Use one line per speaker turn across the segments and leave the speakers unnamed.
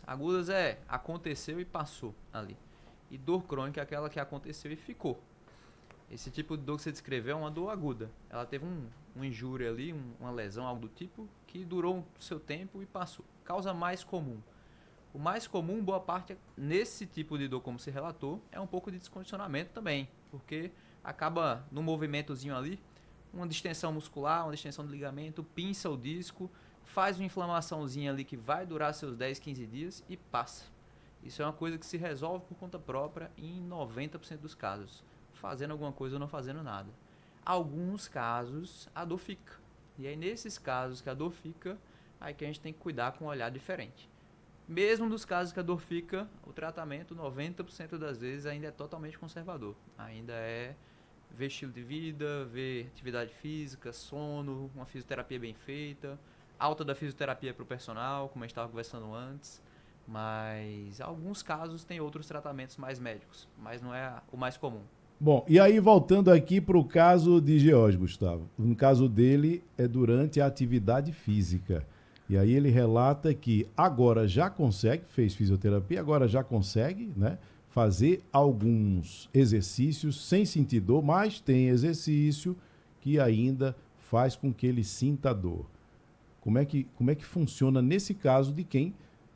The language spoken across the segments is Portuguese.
Agudas aconteceu e passou ali. E dor crônica é aquela que aconteceu e ficou. Esse tipo de dor que você descreveu é uma dor aguda. Ela teve uma injúria ali, uma lesão, algo do tipo, que durou o seu tempo e passou. Causa mais comum. O mais comum, boa parte, nesse tipo de dor, como se relatou, é um pouco de descondicionamento também. Porque acaba no movimentozinho ali, uma distensão muscular, uma distensão do ligamento, pinça o disco, faz uma inflamaçãozinha ali que vai durar seus 10, 15 dias e passa. Isso é uma coisa que se resolve por conta própria em 90% dos casos, fazendo alguma coisa ou não fazendo nada. Alguns casos a dor fica. E aí nesses casos que a dor fica, aí que a gente tem que cuidar com um olhar diferente. Mesmo nos casos que a dor fica, o tratamento 90% das vezes ainda é totalmente conservador. Ainda é ver estilo de vida, ver atividade física, sono, uma fisioterapia bem feita, alta da fisioterapia para o personal, como a gente estava conversando antes. Mas alguns casos tem outros tratamentos mais médicos, mas não é o mais comum.
Bom, e aí voltando aqui para o caso de George, Gustavo. No caso dele é durante a atividade física. E aí ele relata que agora já consegue, fez fisioterapia, agora já consegue, né, fazer alguns exercícios sem sentir dor, mas tem exercício que ainda faz com que ele sinta dor. Como é que funciona nesse caso de quem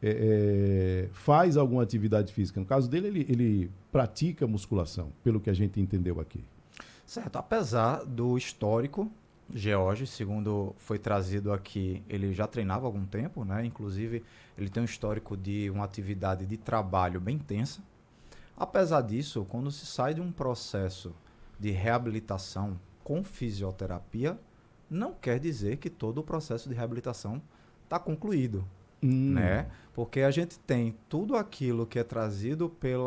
faz alguma atividade física? No caso dele, ele pratica musculação, pelo que a gente entendeu aqui.
Certo, apesar do histórico, George, segundo foi trazido aqui, ele já treinava há algum tempo, né? Inclusive, ele tem um histórico de uma atividade de trabalho bem intensa. Apesar disso, quando se sai de um processo de reabilitação com fisioterapia, não quer dizer que todo o processo de reabilitação está concluído, né? Porque a gente tem tudo aquilo que é trazido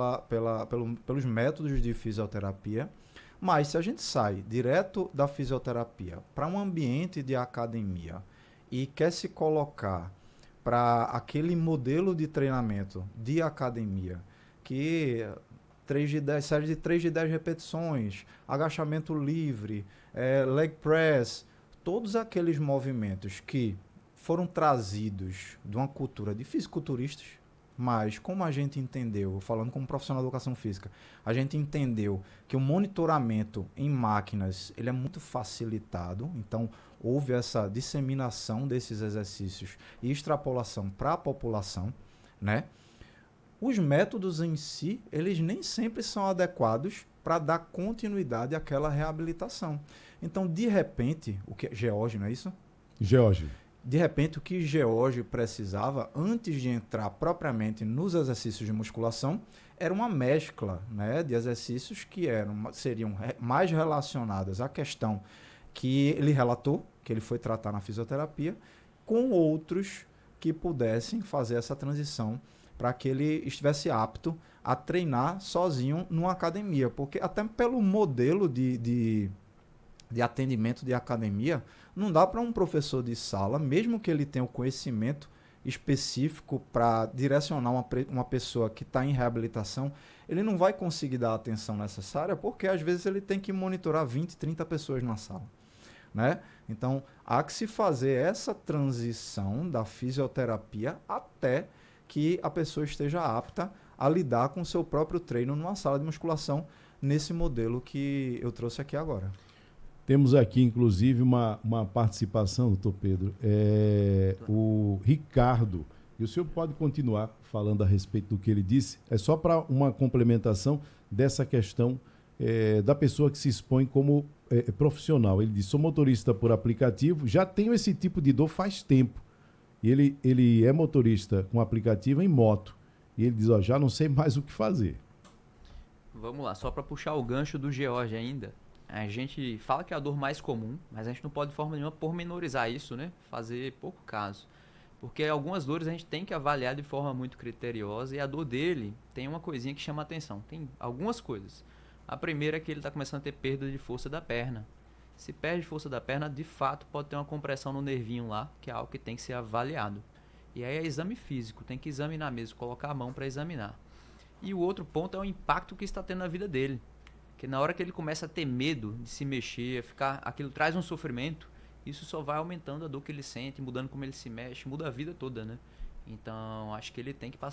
pelos métodos de fisioterapia, mas se a gente sai direto da fisioterapia para um ambiente de academia e quer se colocar para aquele modelo de treinamento de academia, que 3 de 10, série de 3 de 10 repetições, agachamento livre, leg press, todos aqueles movimentos que foram trazidos de uma cultura de fisiculturistas, mas como a gente entendeu, falando como profissional de educação física, a gente entendeu que o monitoramento em máquinas ele é muito facilitado, então houve essa disseminação desses exercícios e extrapolação para a população, né? Os métodos em si, eles nem sempre são adequados para dar continuidade àquela reabilitação. Então, de repente, o que George, não é isso?
George.
De repente, o que George precisava, antes de entrar propriamente nos exercícios de musculação, era uma mescla, né, de exercícios que seriam mais relacionados à questão que ele relatou, que ele foi tratar na fisioterapia, com outros que pudessem fazer essa transição para que ele estivesse apto a treinar sozinho numa academia. Porque até pelo modelo de atendimento de academia, não dá para um professor de sala, mesmo que ele tenha o conhecimento específico para direcionar uma pessoa que está em reabilitação, ele não vai conseguir dar a atenção necessária, porque às vezes ele tem que monitorar 20, 30 pessoas na sala, né? Então, há que se fazer essa transição da fisioterapia até que a pessoa esteja apta a lidar com o seu próprio treino numa sala de musculação, nesse modelo que eu trouxe aqui agora.
Temos aqui, inclusive, uma participação, doutor Pedro, o Ricardo. E o senhor pode continuar falando a respeito do que ele disse. É só para uma complementação dessa questão da pessoa que se expõe como profissional. Ele diz, sou motorista por aplicativo, já tenho esse tipo de dor faz tempo. E ele é motorista com aplicativo em moto. E ele diz, já não sei mais o que fazer.
Vamos lá, só para puxar o gancho do George ainda. A gente fala que é a dor mais comum, mas a gente não pode de forma nenhuma pormenorizar isso, né? Fazer pouco caso. Porque algumas dores a gente tem que avaliar de forma muito criteriosa e a dor dele tem uma coisinha que chama a atenção. Tem algumas coisas. A primeira é que ele está começando a ter perda de força da perna. Se perde força da perna, de fato pode ter uma compressão no nervinho lá, que é algo que tem que ser avaliado. E aí é exame físico, tem que examinar mesmo, colocar a mão para examinar. E o outro ponto é o impacto que está tendo na vida dele. Que na hora que ele começa a ter medo de se mexer, aquilo traz um sofrimento, isso só vai aumentando a dor que ele sente, mudando como ele se mexe, muda a vida toda, né? Então, acho que ele tem que passar